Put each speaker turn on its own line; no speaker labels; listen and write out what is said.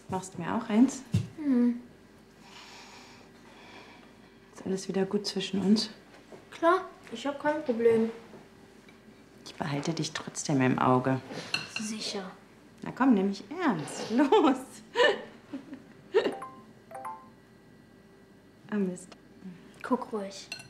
Machst mir auch eins?
Hm.
Ist alles wieder gut zwischen uns?
Klar, ich habe kein Problem.
Ich behalte dich trotzdem im Auge.
Sicher.
Na komm, nimm mich ernst. Los. Oh Mist.
Guck ruhig.